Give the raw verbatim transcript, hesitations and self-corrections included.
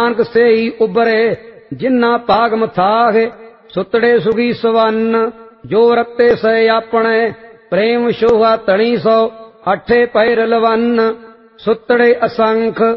ਨਾਨਕ ਸੇਈ ਉਬਰੇ ਜਿਨ੍ਹਾਂ ਭਾਗ ਮਥਾਹ। ਸੁਤੜੇ ਸੁਗੀ ਸਵੰਨ ਜੋ ਰਤੇ ਸੇ ਆਪਣੇ ਪ੍ਰੇਮ ਸ਼ੋਭਾ ਤਣੀ ਸੋ ਅਠੇ ਪੈਰ ਲਵੰਨ। ਸੁਤੜੇ ਅਸੰਖ